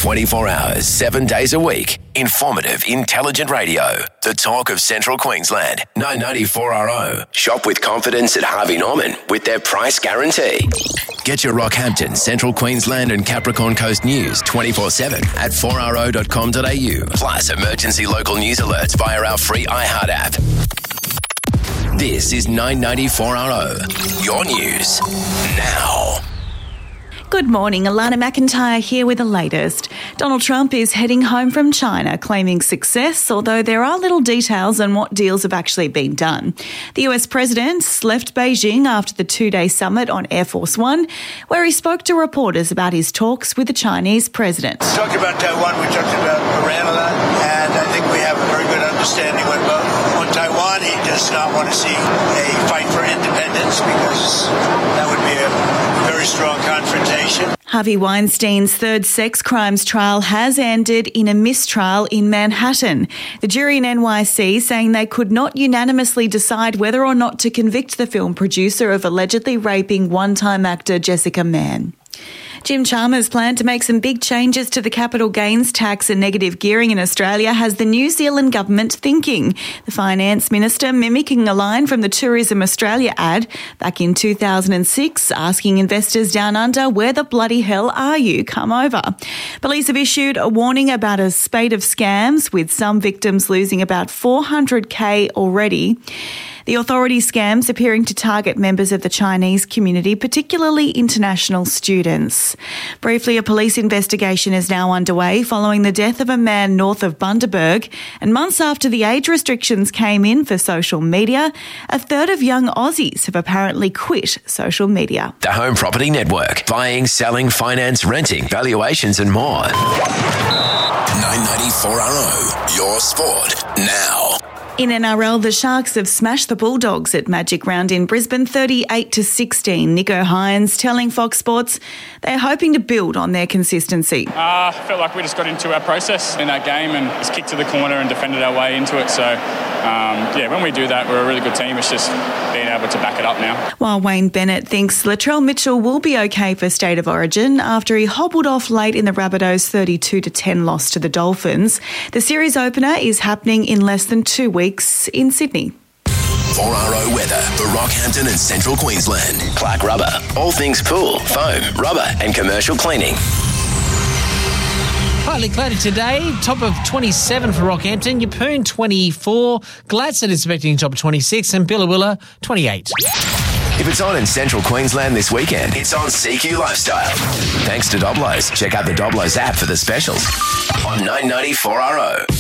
24 hours, 7 days a week. Informative, intelligent radio. The talk of Central Queensland. 994RO. Shop with confidence at Harvey Norman with their price guarantee. Get your Rockhampton, Central Queensland and Capricorn Coast news 24/7 at 4RO.com.au. Plus emergency local news alerts via our free iHeart app. This is 994RO. Your news now. Good morning, Alana McIntyre here with the latest. Donald Trump is heading home from China, claiming success, although there are little details on what deals have actually been done. The US President left Beijing after the two-day summit on Air Force One, where he spoke to reporters about his talks with the Chinese president. We talked about Taiwan, we talked about Iran a lot, and I think we have a very good understanding with both. On Taiwan, he does not want to see a fight for independence because that would be a very strong confrontation. Harvey Weinstein's third sex crimes trial has ended in a mistrial in Manhattan. The jury in NYC saying they could not unanimously decide whether or not to convict the film producer of allegedly raping one-time actor Jessica Mann. Jim Chalmers' plan to make some big changes to the capital gains tax and negative gearing in Australia has the New Zealand government thinking. The finance minister mimicking a line from the Tourism Australia ad back in 2006, asking investors down under, where the bloody hell are you? Come over. Police have issued a warning about a spate of scams, with some victims losing about $400K already. The authority scams appearing to target members of the Chinese community, particularly international students. Briefly, a police investigation is now underway following the death of a man north of Bundaberg, and months after the age restrictions came in for social media, a third of young Aussies have apparently quit social media. The Home Property Network. Buying, selling, finance, renting, valuations and more. 994RO. Your sport now. In NRL, the Sharks have smashed the Bulldogs at Magic Round in Brisbane 38-16. Nico Hines telling Fox Sports they're hoping to build on their consistency. I felt like we just got into our process in that game and just kicked to the corner and defended our way into it. So, when we do that, we're a really good team. It's just being able to back it up now. While Wayne Bennett thinks Latrell Mitchell will be okay for State of Origin after he hobbled off late in the Rabbitohs' 32-10 loss to the Dolphins. The series opener is happening in less than 2 weeks in Sydney. 4RO weather for Rockhampton and Central Queensland. Clark Rubber. All things pool, foam, rubber and commercial cleaning. Partly cloudy today, top of 27 for Rockhampton, Yeppoon 24, Gladstone is expecting a top of 26 and Billawilla 28. If it's on in Central Queensland this weekend, it's on CQ Lifestyle. Thanks to Doblos. Check out the Doblos app for the specials on 994RO.